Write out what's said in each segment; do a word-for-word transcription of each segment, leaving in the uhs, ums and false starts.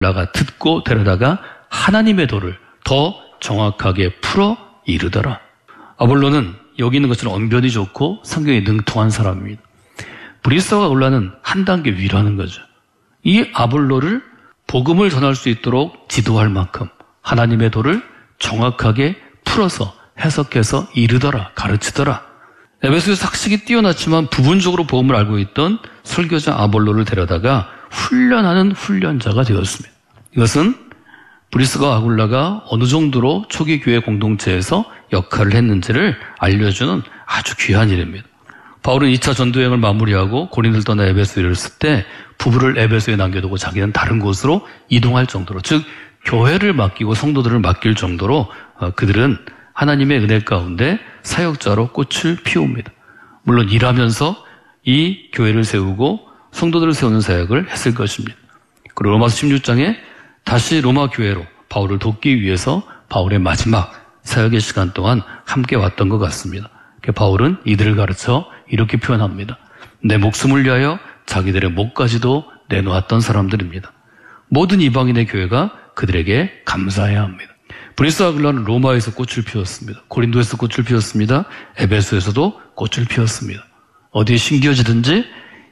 아굴라가 듣고 데려다가 하나님의 도를 더 정확하게 풀어 이르더라. 아볼로는 여기 있는 것처럼 언변이 좋고 성경에 능통한 사람입니다. 브리스가와 아굴라는 한 단계 위로 하는 거죠. 이 아볼로를 복음을 전할 수 있도록 지도할 만큼 하나님의 도를 정확하게 풀어서 해석해서 이르더라, 가르치더라. 에베소에서 학식이 뛰어났지만 부분적으로 복음을 알고 있던 설교자 아볼로를 데려다가 훈련하는 훈련자가 되었습니다. 이것은 브리스가와 아굴라가 어느 정도로 초기 교회 공동체에서 역할을 했는지를 알려주는 아주 귀한 일입니다. 바울은 이 차 전도여행을 마무리하고 고린도를 떠나 에베소에 이르렀을 때 부부를 에베소에 남겨두고 자기는 다른 곳으로 이동할 정도로, 즉 교회를 맡기고 성도들을 맡길 정도로 그들은 하나님의 은혜 가운데 사역자로 꽃을 피웁니다. 물론 일하면서 이 교회를 세우고 성도들을 세우는 사역을 했을 것입니다. 그리고 로마서 십육 장에 다시 로마 교회로 바울을 돕기 위해서 바울의 마지막 사역의 시간 동안 함께 왔던 것 같습니다. 바울은 이들을 가르쳐 이렇게 표현합니다. 내 목숨을 위하여 자기들의 목까지도 내놓았던 사람들입니다. 모든 이방인의 교회가 그들에게 감사해야 합니다. 브리스와 아굴라는 로마에서 꽃을 피웠습니다. 고린도에서 꽃을 피웠습니다. 에베소에서도 꽃을 피웠습니다. 어디에 심겨지든지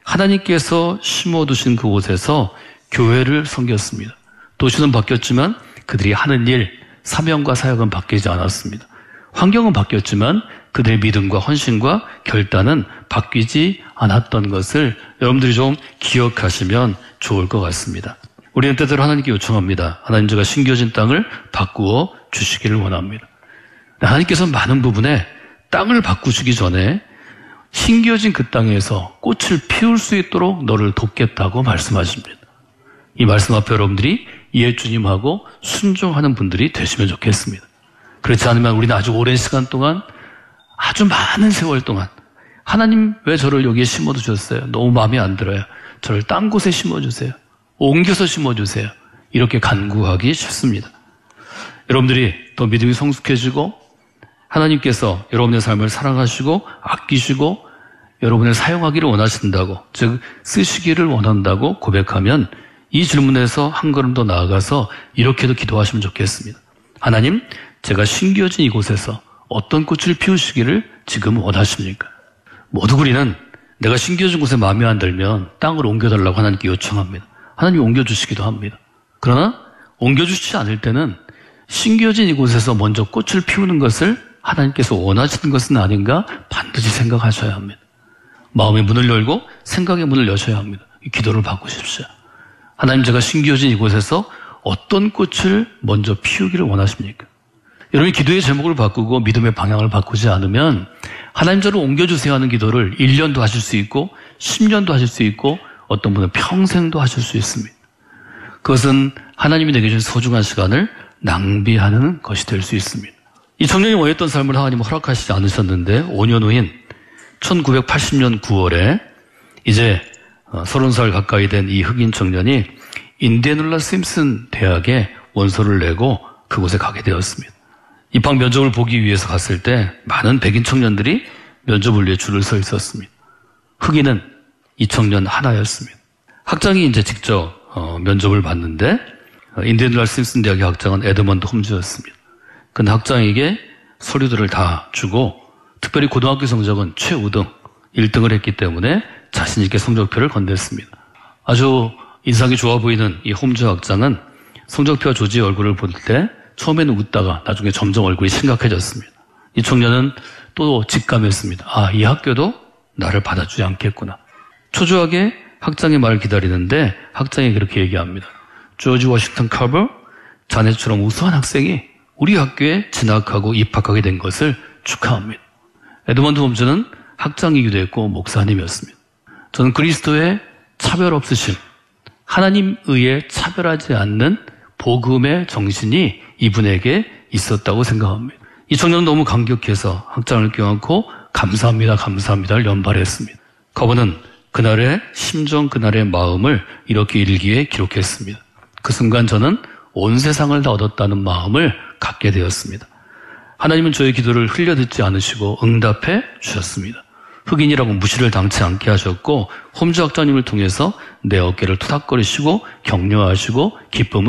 하나님께서 심어두신 그곳에서 교회를 섬겼습니다. 도시는 바뀌었지만 그들이 하는 일, 사명과 사역은 바뀌지 않았습니다. 환경은 바뀌었지만 그들의 믿음과 헌신과 결단은 바뀌지 않았던 것을 여러분들이 좀 기억하시면 좋을 것 같습니다. 우리는 때때로 하나님께 요청합니다. 하나님, 제가 심겨진 땅을 바꾸어 주시기를 원합니다. 하나님께서 많은 부분에 땅을 바꾸시기 전에 심겨진 그 땅에서 꽃을 피울 수 있도록 너를 돕겠다고 말씀하십니다. 이 말씀 앞에 여러분들이 예수님하고 순종하는 분들이 되시면 좋겠습니다. 그렇지 않으면 우리는 아주 오랜 시간 동안, 아주 많은 세월 동안 하나님 왜 저를 여기에 심어두셨어요? 너무 마음에 안 들어요. 저를 딴 곳에 심어주세요. 옮겨서 심어주세요. 이렇게 간구하기 쉽습니다. 여러분들이 더 믿음이 성숙해지고 하나님께서 여러분의 삶을 사랑하시고 아끼시고 여러분을 사용하기를 원하신다고, 즉 쓰시기를 원한다고 고백하면 이 질문에서 한 걸음 더 나아가서 이렇게도 기도하시면 좋겠습니다. 하나님, 제가 심겨진 이곳에서 어떤 꽃을 피우시기를 지금 원하십니까? 모두 우리는 내가 심겨진 곳에 마음에 안 들면 땅을 옮겨달라고 하나님께 요청합니다. 하나님이 옮겨주시기도 합니다. 그러나 옮겨주시지 않을 때는 심겨진 이곳에서 먼저 꽃을 피우는 것을 하나님께서 원하시는 것은 아닌가 반드시 생각하셔야 합니다. 마음의 문을 열고 생각의 문을 여셔야 합니다. 이 기도를 바꾸십시오. 하나님, 제가 심겨진 이곳에서 어떤 꽃을 먼저 피우기를 원하십니까? 여러분이 기도의 제목을 바꾸고 믿음의 방향을 바꾸지 않으면 하나님, 저를 옮겨주세요 하는 기도를 일 년도 하실 수 있고 십 년도 하실 수 있고 어떤 분은 평생도 하실 수 있습니다. 그것은 하나님이 내게 주신 소중한 시간을 낭비하는 것이 될 수 있습니다. 이 청년이 원했던 삶을 하나님은 허락하시지 않으셨는데 오 년 후인 천구백팔십 년 구월에 이제 서른 살 가까이 된 이 흑인 청년이 인디애나라 심슨 대학에 원서를 내고 그곳에 가게 되었습니다. 입학 면접을 보기 위해서 갔을 때 많은 백인 청년들이 면접을 위해 줄을 서 있었습니다. 흑인은 이 청년 하나였습니다. 학장이 이제 직접 어, 면접을 봤는데 인디애나라 심슨 대학의 학장은 에드먼드 홈즈였습니다. 근데 학장에게 서류들을 다 주고 특별히 고등학교 성적은 최우 등 일 등을 했기 때문에 자신 있게 성적표를 건넸습니다. 아주 인상이 좋아 보이는 이 홈즈 학장은 성적표와 조지의 얼굴을 볼 때 처음에는 웃다가 나중에 점점 얼굴이 심각해졌습니다. 이 청년은 또 직감했습니다. 아, 이 학교도 나를 받아주지 않겠구나. 초조하게 학장의 말을 기다리는데 학장이 그렇게 얘기합니다. 조지 워싱턴 카버, 자네처럼 우수한 학생이 우리 학교에 진학하고 입학하게 된 것을 축하합니다. 에드먼드 홈즈는 학장이기도 했고 목사님이었습니다. 저는 그리스도의 차별 없으심, 하나님 의에 차별하지 않는 복음의 정신이 이분에게 있었다고 생각합니다. 이 청년은 너무 감격해서 학장을 껴안고 감사합니다, 감사합니다를 연발했습니다. 그분은 그날의 심정, 그날의 마음을 이렇게 일기에 기록했습니다. 그 순간 저는 온 세상을 다 얻었다는 마음을 갖게 되었습니다. 하나님은 저의 기도를 흘려듣지 않으시고 응답해 주셨습니다. 흑인이라고 무시를 당치 않게 하셨고 홈즈 학장님을 통해서 내 어깨를 토닥거리시고 격려하시고 기쁨을